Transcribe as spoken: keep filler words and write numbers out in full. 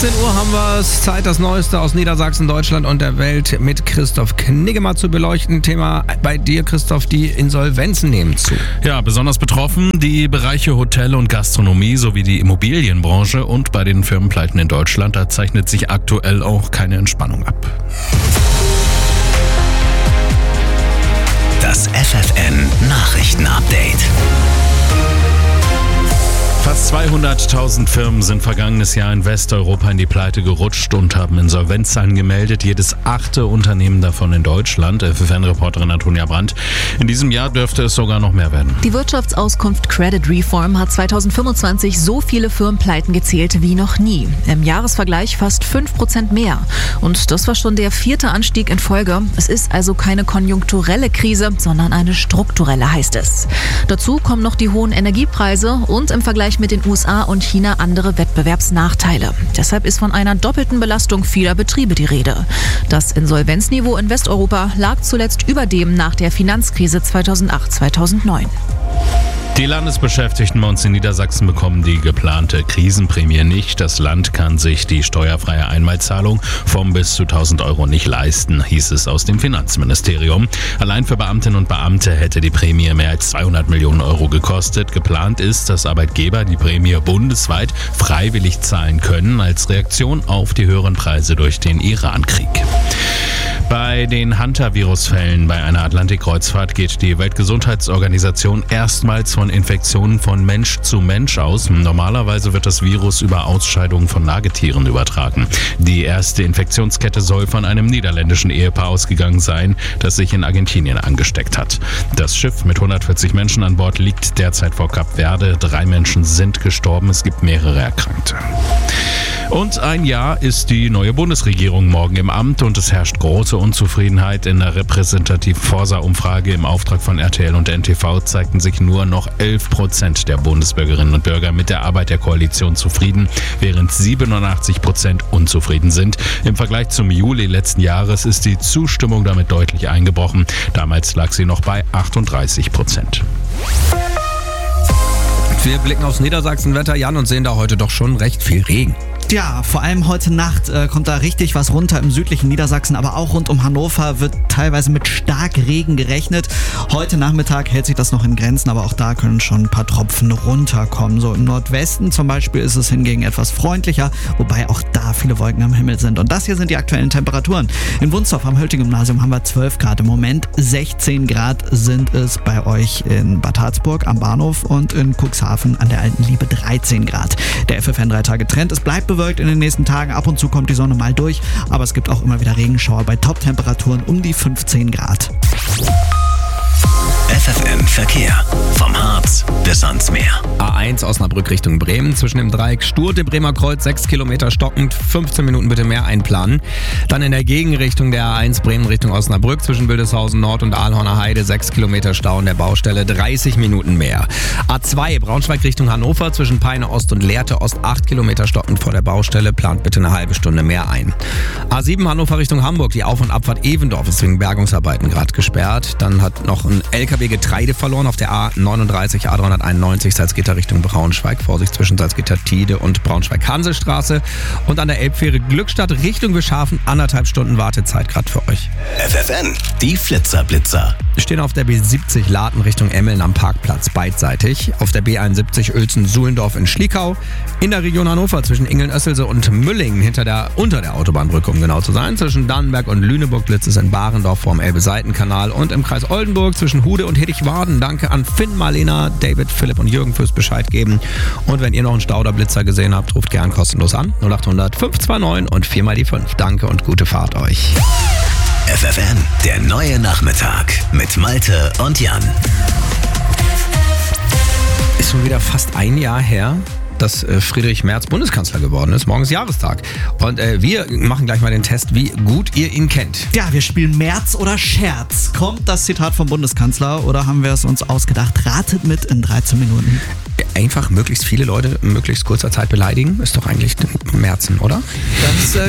achtzehn Uhr haben wir es. Zeit, das Neueste aus Niedersachsen, Deutschland und der Welt mit Christoph Kniggemann zu beleuchten. Thema bei dir, Christoph, die Insolvenzen nehmen zu. Ja, besonders betroffen die Bereiche Hotel und Gastronomie sowie die Immobilienbranche. Und bei den Firmenpleiten in Deutschland, da zeichnet sich aktuell auch keine Entspannung ab. Das F F N Nachrichten-Update. Fast zweihunderttausend Firmen sind vergangenes Jahr in Westeuropa in die Pleite gerutscht und haben Insolvenz angemeldet. Jedes achte Unternehmen davon in Deutschland. F F N-Reporterin Antonia Brandt. In diesem Jahr dürfte es sogar noch mehr werden. Die Wirtschaftsauskunft Credit Reform hat zweitausendfünfundzwanzig so viele Firmenpleiten gezählt wie noch nie. Im Jahresvergleich fast fünf Prozent mehr. Und das war schon der vierte Anstieg in Folge. Es ist also keine konjunkturelle Krise, sondern eine strukturelle, heißt es. Dazu kommen noch die hohen Energiepreise und im Vergleich mit den U S A und China andere Wettbewerbsnachteile. Deshalb ist von einer doppelten Belastung vieler Betriebe die Rede. Das Insolvenzniveau in Westeuropa lag zuletzt über dem nach der Finanzkrise zweitausendacht zweitausendneun. Die Landesbeschäftigten bei uns in Niedersachsen bekommen die geplante Krisenprämie nicht. Das Land kann sich die steuerfreie Einmalzahlung von bis zu tausend Euro nicht leisten, hieß es aus dem Finanzministerium. Allein für Beamtinnen und Beamte hätte die Prämie mehr als zweihundert Millionen Euro gekostet. Geplant ist, dass Arbeitgeber die Prämie bundesweit freiwillig zahlen können, als Reaktion auf die höheren Preise durch den Iran-Krieg. Bei den Hantavirus-Fällen bei einer Atlantikkreuzfahrt geht die Weltgesundheitsorganisation erstmals von Infektionen von Mensch zu Mensch aus. Normalerweise wird das Virus über Ausscheidungen von Nagetieren übertragen. Die erste Infektionskette soll von einem niederländischen Ehepaar ausgegangen sein, das sich in Argentinien angesteckt hat. Das Schiff mit hundertvierzig Menschen an Bord liegt derzeit vor Kap Verde. Drei Menschen sind gestorben, es gibt mehrere Erkrankte. Und ein Jahr ist die neue Bundesregierung morgen im Amt und es herrscht große Unzufriedenheit. In der repräsentativen Forsa-Umfrage im Auftrag von R T L und N T V zeigten sich nur noch elf Prozent der Bundesbürgerinnen und Bürger mit der Arbeit der Koalition zufrieden, während siebenundachtzig Prozent unzufrieden sind. Im Vergleich zum Juli letzten Jahres ist die Zustimmung damit deutlich eingebrochen. Damals lag sie noch bei achtunddreißig Prozent. Wir blicken aufs Niedersachsenwetter, Jan, und sehen da heute doch schon recht viel Regen. Ja, vor allem heute Nacht äh, kommt da richtig was runter im südlichen Niedersachsen, aber auch rund um Hannover wird teilweise mit Starkregen gerechnet. Heute Nachmittag hält sich das noch in Grenzen, aber auch da können schon ein paar Tropfen runterkommen. So im Nordwesten zum Beispiel ist es hingegen etwas freundlicher, wobei auch da viele Wolken am Himmel sind. Und das hier sind die aktuellen Temperaturen. In Wunstorf am Hölting-Gymnasium haben wir zwölf Grad im Moment, sechzehn Grad sind es bei euch in Bad Harzburg am Bahnhof und in Cuxhaven an der Alten Liebe dreizehn Grad. Der F F N drei Tage Trend, es bleibt bewölkt in den nächsten Tagen. Ab und zu kommt die Sonne mal durch, aber es gibt auch immer wieder Regenschauer bei Top-Temperaturen um die fünfzehn Grad. F F N Verkehr. Vom Harz bis ans Meer. A eins Osnabrück Richtung Bremen. Zwischen dem Dreieck Sturt, dem Bremer Kreuz, sechs Kilometer stockend. fünfzehn Minuten bitte mehr einplanen. Dann in der Gegenrichtung der A eins Bremen Richtung Osnabrück. Zwischen Wildeshausen Nord und Ahlhorner Heide. sechs Kilometer Stau an der Baustelle. dreißig Minuten mehr. A zwei Braunschweig Richtung Hannover. Zwischen Peine Ost und Lehrte Ost. acht Kilometer stockend vor der Baustelle. Plant bitte eine halbe Stunde mehr ein. A sieben Hannover Richtung Hamburg. Die Auf- und Abfahrt Evendorf ist wegen Bergungsarbeiten gerade gesperrt. Dann hat noch ein L K W Getreide verloren auf der A neununddreißig A dreihunderteinundneunzig Salzgitter Richtung Braunschweig. Vorsicht zwischen Salzgitter-Tiede und Braunschweig-Hansestraße. Und an der Elbfähre Glückstadt Richtung Bischhafen anderthalb Stunden Wartezeit gerade für euch. F F N, die Flitzerblitzer. Wir stehen auf der B siebzig Laden Richtung Emmeln am Parkplatz beidseitig. Auf der B einundsiebzig Uelzen-Suhlendorf in Schliekau. In der Region Hannover zwischen Ingeln-Oesselse und Müllingen hinter der, unter der Autobahnbrücke, um genau zu sein. Zwischen Dannenberg und Lüneburg blitzt es in Barendorf vorm Elbe-Seitenkanal. Und im Kreis Oldenburg zwischen Hude und Hittichwarden. Danke an Finn, Marlena, David, Philipp und Jürgen fürs Bescheid geben. Und wenn ihr noch einen Stau oder Blitzer gesehen habt, ruft gern kostenlos an. null acht hundert fünf zwei neun und viermal die fünf. Danke und gute Fahrt euch. F F N, der neue Nachmittag mit Malte und Jan. Ist schon wieder fast ein Jahr her, dass äh, Friedrich Merz Bundeskanzler geworden ist. Morgen ist Jahrestag. Und äh, wir machen gleich mal den Test, wie gut ihr ihn kennt. Ja, wir spielen Merz oder Scherz. Kommt das Zitat vom Bundeskanzler oder haben wir es uns ausgedacht? Ratet mit in dreizehn Minuten. Einfach möglichst viele Leute in möglichst kurzer Zeit beleidigen, ist doch eigentlich Merzen, oder? Das äh,